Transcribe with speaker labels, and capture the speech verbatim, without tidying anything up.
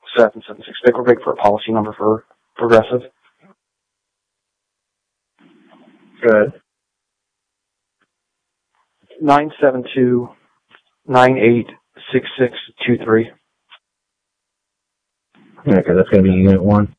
Speaker 1: seven seven six. Vic, we're big for a policy number for Progressive.
Speaker 2: Good.
Speaker 1: Nine seven two nine eight six six two three.
Speaker 2: Okay, that's going to be unit one.